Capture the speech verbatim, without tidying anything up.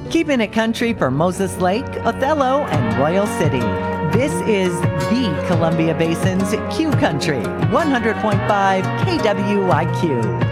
Keeping it country for Moses Lake, Othello, and Royal City. This is the Columbia Basin's Q Country, one hundred point five K W I Q.